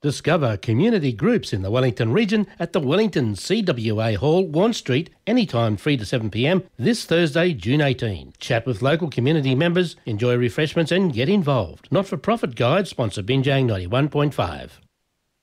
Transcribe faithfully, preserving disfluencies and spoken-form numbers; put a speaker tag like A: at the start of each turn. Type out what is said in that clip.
A: Discover community groups in the Wellington region at the Wellington C W A Hall, Warren Street, anytime three to seven p m this Thursday, June eighteenth. Chat with local community members, enjoy refreshments and get involved. Not-for-profit guide sponsor Binjang ninety-one point five.